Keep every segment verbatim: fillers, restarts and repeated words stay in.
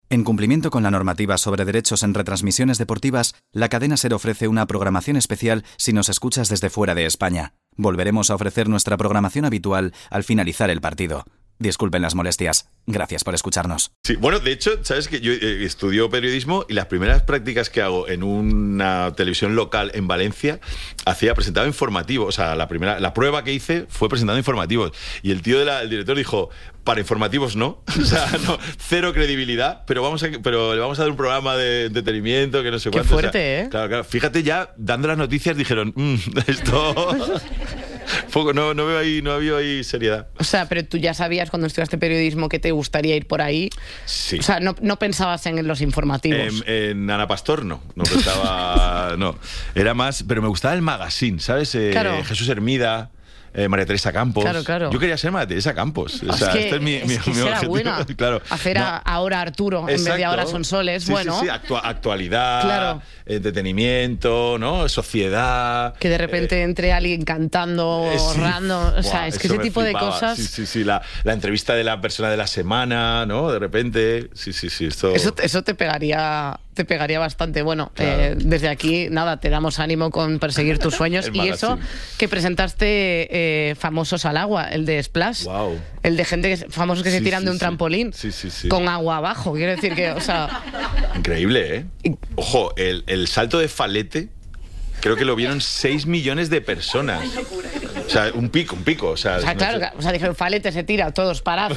En cumplimiento con la normativa sobre derechos en retransmisiones deportivas, la cadena SER ofrece una programación especial si nos escuchas desde fuera de España. Volveremos a ofrecer nuestra programación habitual al finalizar el partido. Disculpen las molestias. Gracias por escucharnos. Sí, bueno, de hecho, sabes que yo eh, estudio periodismo y las primeras prácticas que hago en una televisión local en Valencia hacía presentado informativos. O sea, la primera, la prueba que hice fue presentando informativos. Y el tío del director dijo: para informativos no, o sea, no, cero credibilidad, pero vamos a, pero le vamos a dar un programa de entretenimiento que no sé Qué cuánto. fuerte, o sea, ¿eh? Claro, claro. Fíjate, ya dando las noticias dijeron, mmm, esto poco, no, no veo ahí, no había ahí seriedad. O sea, pero tú ya sabías cuando estudiaste periodismo que te gustaría ir por ahí. Sí. O sea, no, no pensabas en los informativos. En, en Ana Pastor no, no pensaba, no. Era más, pero me gustaba el magazine, ¿sabes? Eh, Claro. Jesús Hermida. Eh, María Teresa Campos. Claro, claro. Yo quería ser María Teresa Campos. O Es sea, que, este es mi, es mi, que mi será objetivo. buena. Claro. Hacer No. a, ahora Arturo en vez de Exacto. ahora Sonsoles, Sí, bueno. Sí, sí. Actua- actualidad, Claro. entretenimiento, ¿no? Sociedad. Que de repente eh, entre alguien cantando, eh, sí. random. O sea, Buah, es que eso ese me tipo de flipaba. cosas. Sí, sí, sí. La, la entrevista de la persona de la semana, ¿no? De repente. Sí, sí, sí. Esto... Eso, eso te pegaría te pegaría bastante. Bueno, Claro. eh, desde aquí, nada, te damos ánimo con perseguir tus sueños. El Y eso, magazine. que presentaste eh, Famosos al Agua, el de Splash. Wow. El de gente que, famosos que se Sí, tiran sí, de un sí. trampolín Sí, sí, sí. con agua abajo. Quiero decir que, o sea, Increíble, ¿eh? Ojo, el, el salto de Falete, creo que lo vieron seis millones de personas. O sea, un pico, un pico. O sea, o sea no claro, sé. o sea, dijeron, Falete se tira, todos parados.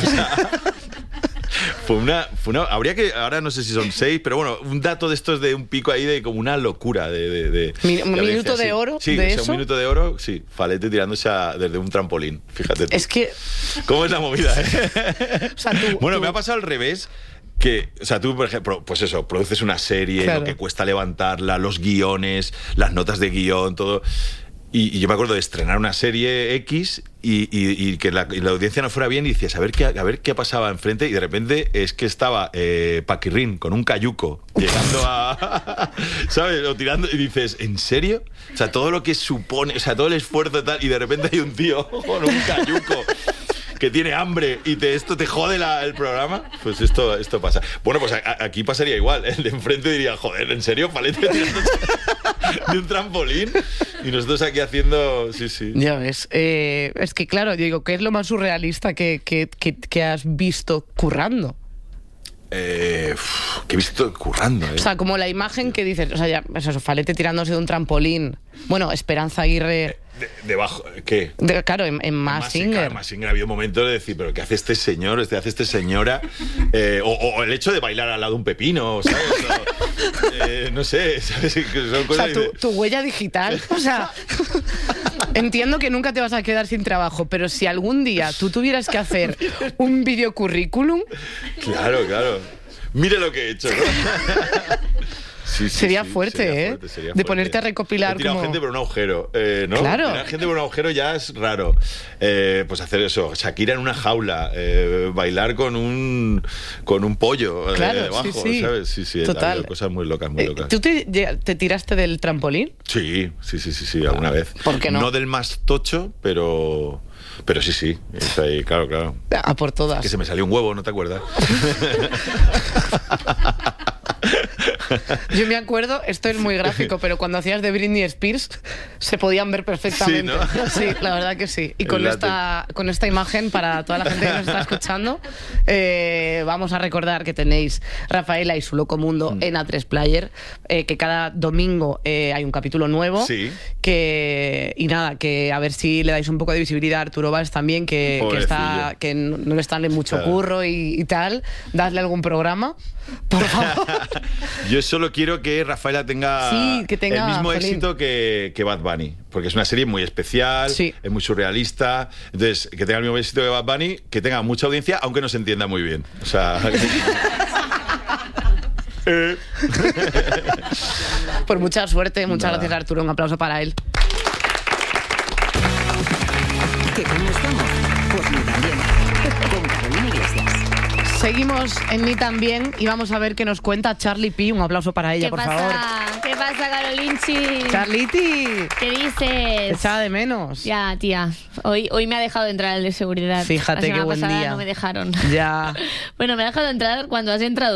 Fue una, fue una. Habría que. Ahora no sé si son seis, pero bueno, un dato de estos de un pico ahí de como una locura. De, de, de, Mi- de un audiencia, minuto de sí. oro Sí, de o sea, eso. un minuto de oro, sí. Falete tirándose a- desde un trampolín. Fíjate tú. Es que, ¿Cómo es la movida, eh? o sea, tú, Bueno, tú- me ha pasado al revés. Que, o sea, tú, por ejemplo, pues eso, produces una serie, Claro. lo que cuesta levantarla, los guiones, las notas de guión, todo. Y, y yo me acuerdo de estrenar una serie X y, y- y que la, y la audiencia no fuera bien y decías, a ver qué, a ver qué pasaba enfrente. Y de repente es que estaba eh, Paquirrín con un cayuco llegando a. ¿Sabes? O tirando. Y dices, ¿en serio? O sea, todo lo que supone, o sea, todo el esfuerzo y tal. Y de repente hay un tío con un cayuco que tiene hambre y te, esto te jode la- el programa, pues esto, esto pasa. Bueno, pues a- a- aquí pasaría igual. El de enfrente diría, joder, ¿en serio? Falete tirándose de un trampolín y nosotros aquí haciendo... Sí, sí. Ya ves. Eh, es que, claro, yo digo, ¿qué es lo más surrealista que, que, que, que has visto currando? Eh, uf, que he visto currando, ¿eh? O sea, como la imagen que dices, o sea, ya, eso, Falete tirándose de un trampolín. Bueno, Esperanza Aguirre, De- debajo, ¿qué? de- claro, en, en Mask Singer. Más Singer ha habido momentos de decir, pero ¿qué hace este señor? ¿Qué hace este señora? Eh, o, o el hecho de bailar al lado de un pepino, ¿sabes? O, eh, no sé, ¿sabes? Que son O sea, cosas tu, de- tu huella digital. O sea, entiendo que nunca te vas a quedar sin trabajo, pero si algún día tú tuvieras que hacer un videocurrículum, Claro, claro. Mire lo que he hecho, ¿no? Sí, sí, Sería sí, fuerte, sería ¿eh? fuerte, sería De fuerte. ponerte a recopilar He tirado como- gente por un agujero, eh, ¿no? Claro. Tirar gente por un agujero ya es raro. Eh, pues hacer eso, Shakira en una jaula, eh, bailar con un con un pollo eh, Claro, debajo, sí, sí. ¿sabes? Sí, sí, Total. ha habido cosas muy locas, muy eh, locas. ¿tú te, te tiraste del trampolín? Sí, sí, sí, sí, sí, alguna vez. ¿Por qué no? No del más tocho, pero pero sí, sí, está ahí, claro, claro. A por todas. Que se me salió un huevo, ¿no te acuerdas? Yo me acuerdo, esto es muy gráfico, pero cuando hacías de Britney Spears se podían ver perfectamente. Sí, ¿no? Sí, la verdad que sí. Y El con látex. esta, con esta imagen, para toda la gente que nos está escuchando, eh, vamos a recordar que tenéis Rafaela y su Loco Mundo Mm. en A tres Player, eh, que cada domingo eh, hay un capítulo nuevo. Sí. Que, y nada, que a ver si le dais un poco de visibilidad a Arturo Valls también, que, que, está, Pobrecillo. que no, no le están en mucho Claro. curro y, y tal. Dadle algún programa, por favor. Yo solo quiero que Rafaela tenga, Sí, que tenga, el mismo jolín. éxito que, que Bad Bunny, porque es una serie muy especial, Sí. es muy surrealista. Entonces, que tenga el mismo éxito que Bad Bunny, que tenga mucha audiencia, aunque no se entienda muy bien. O sea. eh, Pues mucha suerte, muchas Nada. gracias Arturo, un aplauso para él. ¿Que cómo estamos? Pues muy también. Con Carolina Iglesias. Seguimos en Ni También y vamos a ver qué nos cuenta Charlie P. Un aplauso para ella, ¿Qué por pasa? favor. ¿Qué pasa, Carolinchi? Charliti, ¿Qué te dices? echaba de menos. Ya, tía. Hoy, hoy me ha dejado entrar el de seguridad. Fíjate La semana qué buen pasada día. no me dejaron. Ya. Bueno, me ha dejado entrar cuando has entrado